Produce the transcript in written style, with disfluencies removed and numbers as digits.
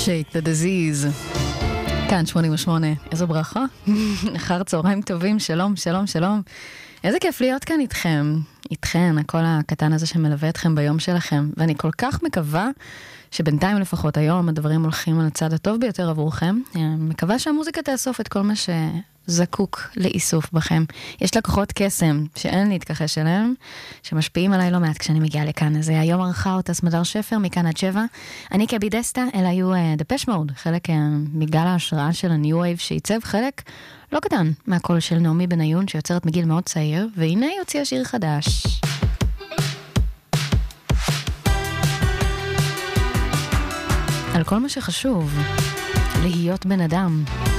Shake the disease. כאן 88, איזו ברכה. אחר צהריים טובים, שלום, שלום, שלום. איזה כיף להיות כאן איתכם, איתכן, הקול הקטן הזה שמלווה אתכם ביום שלכם. ואני כל כך מקווה שבינתיים לפחות היום הדברים הולכים על הצד הטוב ביותר עבורכם. מקווה שהמוזיקה תאסוף את כל מה שזקוק לאיסוף בכם. יש לקוחות קסם שאין להתכחש אליהם, שמשפיעים עליי לא מעט כשאני מגיעה לכאן. אז היום ערכה אותה סמדר שפר, מכאן עד 7. אני קבי דסטה, אלה היו דפש מוד, חלק מגל ההשראה של הניו וייב שעיצב חלק לא קטן מהקול של נעמי בניון שיוצרת מגיל מאוד צעיר, והנה היא הוציאה שיר חדש. על כל מה שחשוב, להיות בן אדם.